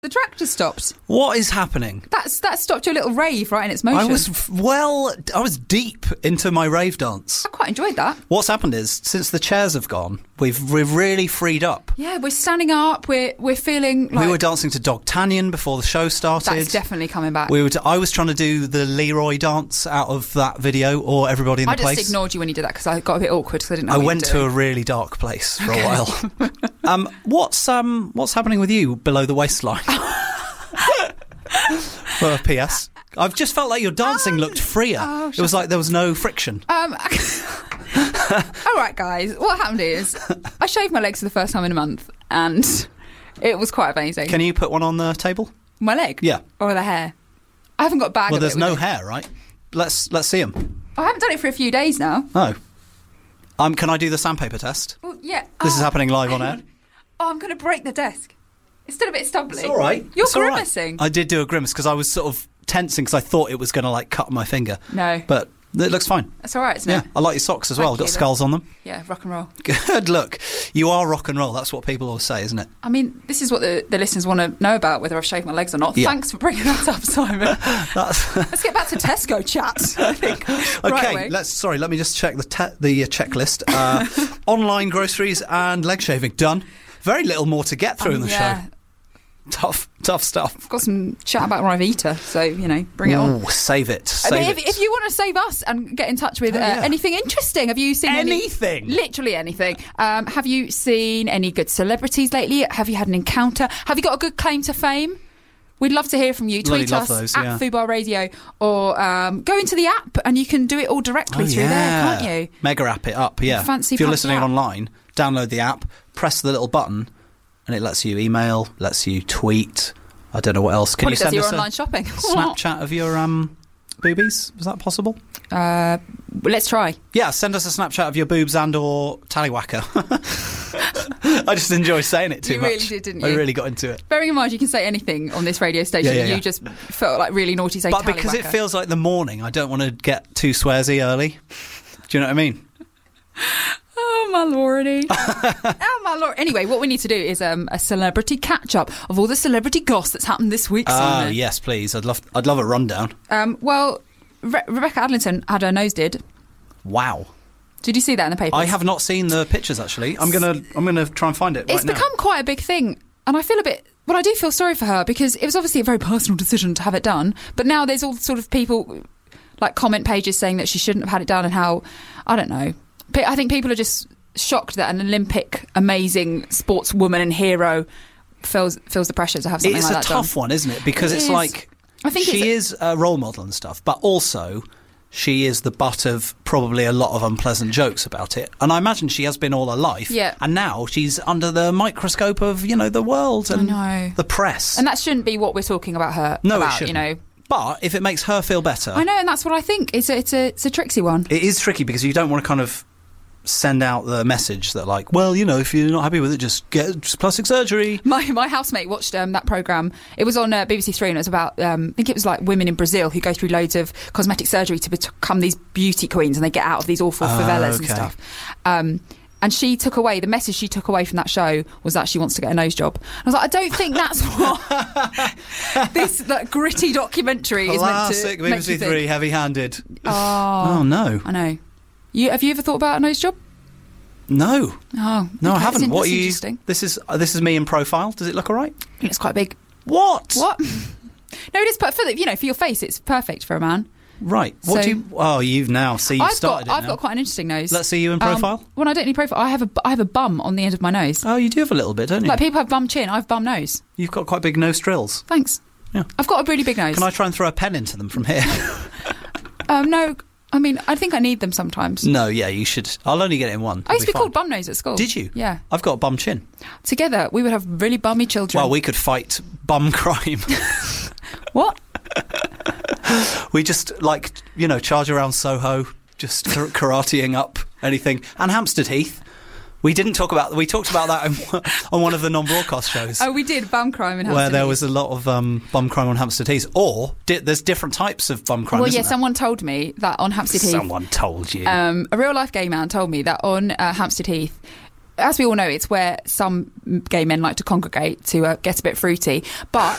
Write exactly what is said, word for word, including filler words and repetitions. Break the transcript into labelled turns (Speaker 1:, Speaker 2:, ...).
Speaker 1: The tractor stopped.
Speaker 2: What is happening?
Speaker 1: That's that stopped your little rave right in its motion.
Speaker 2: I was well. I was deep into my rave dance.
Speaker 1: I quite enjoyed that.
Speaker 2: What's happened is since the chairs have gone, we've we've really freed up.
Speaker 1: Yeah, we're standing up. We're we're feeling like
Speaker 2: we were dancing to Dogtanian before the show started.
Speaker 1: That's definitely coming back.
Speaker 2: We were. T- I was trying to do the Leroy dance out of that video, or everybody in the
Speaker 1: I
Speaker 2: place.
Speaker 1: just ignored you when you did that because I got a bit awkward because I didn't know.
Speaker 2: I
Speaker 1: what
Speaker 2: went
Speaker 1: you were
Speaker 2: to
Speaker 1: doing.
Speaker 2: a really dark place for a while. um, what's um what's happening with you below the waistline? Well, P S I've just felt like your dancing
Speaker 1: um,
Speaker 2: looked freer.
Speaker 1: Oh,
Speaker 2: it was like there was no friction.
Speaker 1: Um, all right, guys. What happened is I shaved my legs for the first time in a month, and it was quite amazing.
Speaker 2: Can you put one on the table?
Speaker 1: My leg?
Speaker 2: Yeah.
Speaker 1: Or the hair? I haven't got a bag.
Speaker 2: Well,
Speaker 1: of
Speaker 2: there's
Speaker 1: it
Speaker 2: no
Speaker 1: with
Speaker 2: hair, right? Let's let's see them.
Speaker 1: I haven't done it for a few days now.
Speaker 2: Oh. Um, can I do the sandpaper test?
Speaker 1: Well, yeah.
Speaker 2: This
Speaker 1: oh.
Speaker 2: is happening live on air.
Speaker 1: Oh, I'm going to break the desk. It's still a bit stumbly.
Speaker 2: It's all right.
Speaker 1: You're
Speaker 2: It's all right.
Speaker 1: grimacing.
Speaker 2: I did do a grimace because I was sort of tensing because I thought it was going to like cut my finger.
Speaker 1: No.
Speaker 2: But it looks fine.
Speaker 1: That's all right, isn't
Speaker 2: Yeah,
Speaker 1: it?
Speaker 2: I like your socks as
Speaker 1: Thank
Speaker 2: well.
Speaker 1: you.
Speaker 2: Got skulls on them.
Speaker 1: Yeah, rock and roll.
Speaker 2: Good look. You are rock and roll. That's what people always say, isn't it?
Speaker 1: I mean, this is what the, the listeners want to know about, whether I've shaved my legs or not.
Speaker 2: Yeah.
Speaker 1: Thanks for bringing that up, Simon.
Speaker 2: That's
Speaker 1: Let's get back to Tesco chat, I think.
Speaker 2: okay,
Speaker 1: Right away.
Speaker 2: let's. Sorry, let me just check the te- the uh, checklist. Uh, online groceries and leg shaving done. Very little more to get through
Speaker 1: Um,
Speaker 2: in the
Speaker 1: yeah.
Speaker 2: show. Tough, tough stuff.
Speaker 1: I've got some chat about Rivita, so, you know, bring it on.
Speaker 2: Ooh, save it. Save
Speaker 1: I mean, if,
Speaker 2: it.
Speaker 1: if you want to save us and get in touch with
Speaker 2: Oh,
Speaker 1: uh,
Speaker 2: yeah.
Speaker 1: anything interesting, have you seen any-
Speaker 2: Anything?
Speaker 1: literally anything. Um, have you seen any good celebrities lately? Have you had an encounter? Have you got a good claim to fame? We'd love to hear from you.
Speaker 2: Bloody
Speaker 1: Tweet
Speaker 2: love
Speaker 1: us
Speaker 2: those,
Speaker 1: at
Speaker 2: yeah.
Speaker 1: Fubar Radio, or um, go into the app and you can do it all directly
Speaker 2: Oh,
Speaker 1: through
Speaker 2: yeah.
Speaker 1: there, can't you?
Speaker 2: Mega app it up, yeah.
Speaker 1: Fancy
Speaker 2: if you're
Speaker 1: pants
Speaker 2: listening
Speaker 1: app.
Speaker 2: online, download the app, press the little button, and it lets you email, lets you tweet. I don't know what else. Can
Speaker 1: Probably
Speaker 2: you
Speaker 1: does
Speaker 2: send
Speaker 1: your
Speaker 2: us
Speaker 1: online
Speaker 2: a
Speaker 1: shopping.
Speaker 2: Snapchat of your um, boobies? Was that possible?
Speaker 1: Uh, let's try.
Speaker 2: Yeah, send us a Snapchat of your boobs and or tallywhacker. I just enjoy saying it too
Speaker 1: You
Speaker 2: much.
Speaker 1: really did, didn't
Speaker 2: I
Speaker 1: you?
Speaker 2: really got into it.
Speaker 1: Bearing in mind you can say anything on this radio station,
Speaker 2: Yeah, yeah, yeah.
Speaker 1: you just felt like really naughty saying
Speaker 2: But because it
Speaker 1: tallywhacker.
Speaker 2: feels like the morning, I don't want to get too swearsy early. Do you know what I mean?
Speaker 1: Oh my lordy. Oh my lord. Anyway, what we need to do is um, a celebrity catch up of all the celebrity goss that's happened this week.
Speaker 2: Ah,
Speaker 1: Simon.
Speaker 2: yes, please. I'd love. I'd love a rundown.
Speaker 1: Um, well, Re- Rebecca Adlington had her nose did.
Speaker 2: Wow.
Speaker 1: Did you see that in the papers?
Speaker 2: I have not seen the pictures actually. I'm gonna. I'm gonna try and find it.
Speaker 1: It's
Speaker 2: right now.
Speaker 1: become quite a big thing, and I feel a bit. Well, I do feel sorry for her because it was obviously a very personal decision to have it done. But now there's all sort of people, like comment pages saying that she shouldn't have had it done, and how I don't know. Pe- I think people are just shocked that an Olympic, amazing sportswoman and hero feels feels the pressure to have something
Speaker 2: It's
Speaker 1: like
Speaker 2: a
Speaker 1: that
Speaker 2: tough
Speaker 1: done.
Speaker 2: one, isn't it? Because
Speaker 1: It
Speaker 2: it's
Speaker 1: is.
Speaker 2: like
Speaker 1: I think
Speaker 2: she
Speaker 1: it's-
Speaker 2: is a role model and stuff, but also she is the butt of probably a lot of unpleasant jokes about it. And I imagine she has been all her life.
Speaker 1: Yeah.
Speaker 2: And now she's under the microscope of, you know, the world and
Speaker 1: know.
Speaker 2: the press.
Speaker 1: And that shouldn't be what we're talking about her.
Speaker 2: no,
Speaker 1: about,
Speaker 2: it shouldn't.
Speaker 1: You know,
Speaker 2: But if it makes her feel better,
Speaker 1: I know, and that's what I think. It's a it's a it's a tricksy one.
Speaker 2: it is tricky because you don't want to kind of send out the message that like, well, you know, if you're not happy with it, just get just plastic surgery.
Speaker 1: My my housemate watched um, that programme. It was on uh, B B C Three, and it was about, um, I think it was like women in Brazil who go through loads of cosmetic surgery to become these beauty queens, and they get out of these awful
Speaker 2: Oh,
Speaker 1: favelas and
Speaker 2: okay.
Speaker 1: stuff. Um, and she took away, the message she took away from that show was that she wants to get a nose job. I was like, I don't think that's what this like, gritty documentary
Speaker 2: Classic
Speaker 1: is meant to
Speaker 2: B B
Speaker 1: make
Speaker 2: C
Speaker 1: you think.
Speaker 2: Three, heavy-handed.
Speaker 1: Oh,
Speaker 2: Oh no,
Speaker 1: I know. You, have you ever thought about a nose job?
Speaker 2: no,
Speaker 1: Oh,
Speaker 2: no, I
Speaker 1: okay,
Speaker 2: haven't.
Speaker 1: that's
Speaker 2: What are you?
Speaker 1: interesting.
Speaker 2: This is uh, this is me in profile. Does it look all right?
Speaker 1: It's quite big.
Speaker 2: What?
Speaker 1: What? No, it is per- for the, you know, for your face. It's perfect for a man.
Speaker 2: Right. What
Speaker 1: So-
Speaker 2: do you? Oh, you've now. See, you've
Speaker 1: I've
Speaker 2: started
Speaker 1: got,
Speaker 2: it
Speaker 1: I've
Speaker 2: now.
Speaker 1: got quite an interesting nose.
Speaker 2: Let's see you in
Speaker 1: Um,
Speaker 2: profile.
Speaker 1: well, I don't need profile. I have a, I have a bum on the end of my nose.
Speaker 2: Oh, you do have a little bit, don't you?
Speaker 1: Like people have bum chin. I have bum nose.
Speaker 2: You've got quite big nostrils.
Speaker 1: Thanks.
Speaker 2: Yeah.
Speaker 1: I've got a really big nose.
Speaker 2: Can I try and throw a pen into them from here?
Speaker 1: Um, no, I mean, I think I need them sometimes.
Speaker 2: No, yeah, you should. I'll only get it in one.
Speaker 1: I used to be
Speaker 2: It'll
Speaker 1: called
Speaker 2: fine.
Speaker 1: bum nose at school.
Speaker 2: Did you?
Speaker 1: Yeah.
Speaker 2: I've got a bum chin.
Speaker 1: Together, we would have really bummy children.
Speaker 2: Well, we could fight bum crime.
Speaker 1: What?
Speaker 2: We just, like, you know, charge around Soho, just kar- karateing up anything. And Hampstead Heath. We didn't talk about... We talked about that on, on one of the non-broadcast shows.
Speaker 1: Oh, we did bum crime in
Speaker 2: where
Speaker 1: Hampstead
Speaker 2: there
Speaker 1: Heath.
Speaker 2: was a lot of um, bum crime on Hampstead Heath. Or di- there's different types of bum crime,
Speaker 1: Well,
Speaker 2: isn't
Speaker 1: yeah,
Speaker 2: there?
Speaker 1: someone told me that on Hampstead Heath...
Speaker 2: Someone told you.
Speaker 1: Um, a real life gay man told me that on uh, Hampstead Heath, as we all know, it's where some gay men like to congregate to uh, get a bit fruity. But